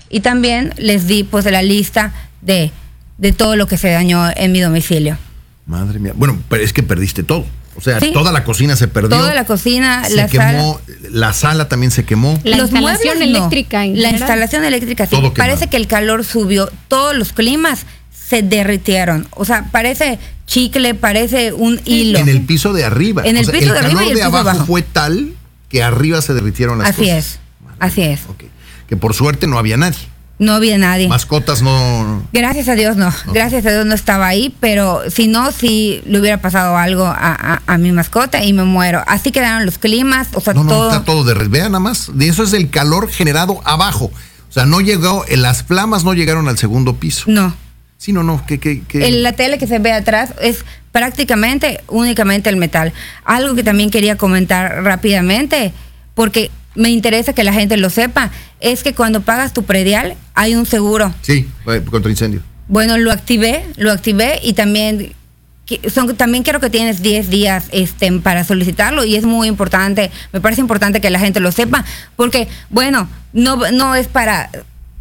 y también les di pues la lista de todo lo que se dañó en mi domicilio. Madre mía. Bueno, pero es que perdiste todo. O sea, sí, toda la cocina se perdió. Toda la cocina, se quemó, la sala también se quemó. La instalación eléctrica. La instalación eléctrica, sí. Todo parece que el calor subió. Todos los climas se derritieron. O sea, parece chicle, parece un hilo. En el piso de arriba. En el piso de arriba y el piso de abajo fue tal que arriba se derritieron las cosas. Así es. Okay. Que por suerte no había nadie. No había nadie. Mascotas no. Gracias a Dios no. Gracias a Dios no estaba ahí, pero si no, sí le hubiera pasado algo a mi mascota y me muero. Así quedaron los climas, o sea, todo. Está todo derretido. Vean nada más, de eso es el calor generado abajo. O sea, no llegó, las flamas no llegaron al segundo piso. No. Sí, no. La tele que se ve atrás es prácticamente únicamente el metal. Algo que también quería comentar rápidamente, porque me interesa que la gente lo sepa, es que cuando pagas tu predial hay un seguro. Sí, contra incendio. Bueno, lo activé y también quiero que tienes 10 días para solicitarlo, y es muy importante, me parece importante que la gente lo sepa, porque bueno, no es para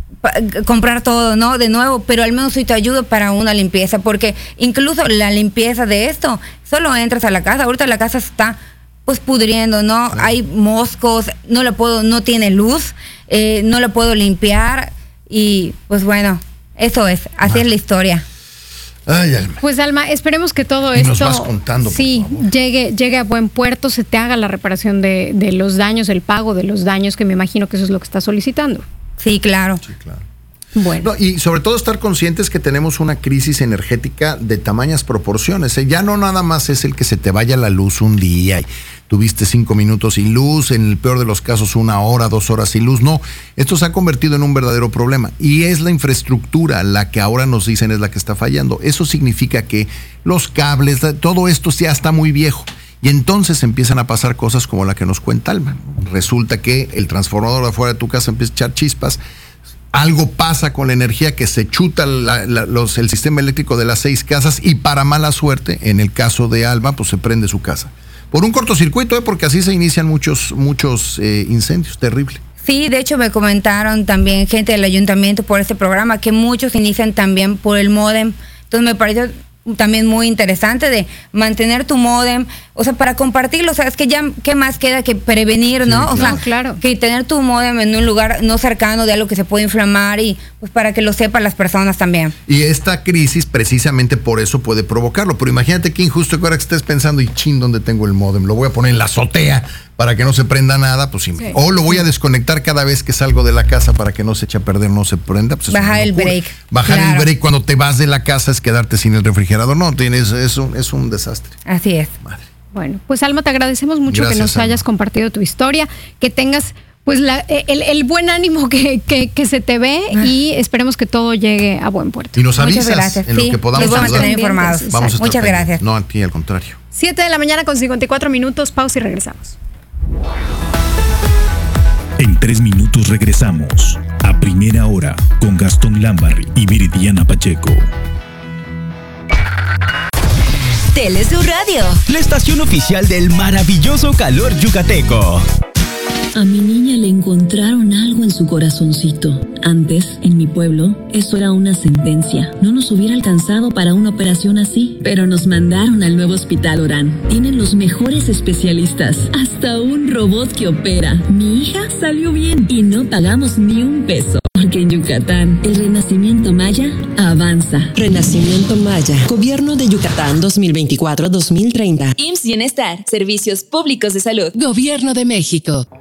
comprar todo, ¿no? De nuevo, pero al menos sí te ayuda para una limpieza, porque incluso la limpieza de esto, solo entras a la casa, ahorita la casa está pues pudriendo, ¿no? Claro. Hay moscos, no tiene luz, no lo puedo limpiar, y pues bueno, eso es, así es la historia. Ay, Alma. Pues Alma, esperemos que todo esto nos vas contando, sí llegue a buen puerto, se te haga la reparación de los daños, el pago de los daños, que me imagino que eso es lo que estás solicitando. Sí, claro. Sí, claro. Bueno. No, y sobre todo estar conscientes que tenemos una crisis energética de tamañas proporciones. Ya no nada más es el que se te vaya la luz un día y tuviste 5 minutos sin luz, en el peor de los casos 1 hora, 2 horas sin luz. No, esto se ha convertido en un verdadero problema, y es la infraestructura la que ahora nos dicen es la que está fallando. Eso significa que los cables, todo esto ya está muy viejo. Y entonces empiezan a pasar cosas como la que nos cuenta Alma. Resulta que el transformador de afuera de tu casa empieza a echar chispas. Algo pasa con la energía que se chuta el sistema eléctrico de las 6 casas, y para mala suerte, en el caso de Alma, pues se prende su casa. Por un cortocircuito, porque así se inician muchos incendios, terrible. Sí, de hecho me comentaron también gente del ayuntamiento por este programa que muchos inician también por el módem. Entonces me pareció también muy interesante de mantener tu módem, o sea, para compartirlo. O sea, es que ya, ¿qué más queda que prevenir, no? Sí, o sea, claro, que tener tu módem en un lugar no cercano de algo que se puede inflamar, y pues para que lo sepan las personas también. Y esta crisis precisamente por eso puede provocarlo. Pero imagínate qué injusto que ahora que estés pensando, y chin, ¿dónde tengo el módem? Lo voy a poner en la azotea para que no se prenda nada, pues sí. O lo voy a desconectar cada vez que salgo de la casa para que no se eche a perder, no se prenda. Pues bajar el break. Bajar el break cuando te vas de la casa es quedarte sin el refrigerador. No, es un desastre. Así es. Madre. Bueno, pues Alma, te agradecemos mucho. Gracias, que nos hayas compartido tu historia, que tengas pues el buen ánimo que se te ve, y esperemos que todo llegue a buen puerto. Y nos avisas en lo que podamos ayudar. Los vamos a tener informados. Muchas gracias. No, a ti, al contrario. 7:54 a.m, pausa y regresamos. En 3 minutos regresamos a Primera Hora con Gastón Lambarri y Viridiana Pacheco. Telesur Radio, la estación oficial del maravilloso calor yucateco. A mi niña le encontraron algo en su corazoncito. Antes, en mi pueblo, eso era una sentencia. No nos hubiera alcanzado para una operación así, pero nos mandaron al nuevo Hospital Orán. Tienen los mejores especialistas, hasta un robot que opera. Mi hija salió bien y no pagamos ni un peso. Porque en Yucatán, el renacimiento maya avanza. Renacimiento Maya, Gobierno de Yucatán 2024-2030. IMSS Bienestar, Servicios Públicos de Salud. Gobierno de México.